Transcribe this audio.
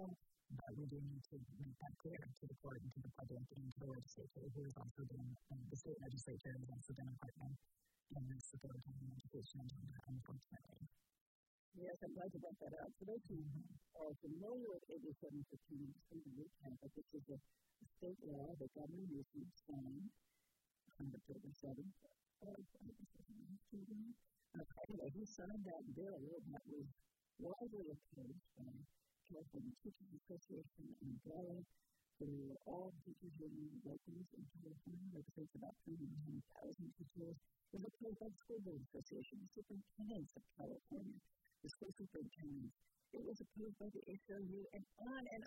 people, but we do need to make that clear to the court and to the public and to the legislature, who has also been, the state legislature has also been a partner in this authoritarian education agenda, unfortunately. Yes, I'm glad you brought that up. For those who are familiar with AB 715, just to recap, this is a state law that Governor Newsom signed on October 7th. Anyway, he signed that bill that was widely opposed by California Teachers Association and umbrella for all teachers in locals in California. Represents about 310,000 teachers. It was opposed by the School Board Association, the Superintendents of California, the school superintendents. It was opposed by the ACLU, and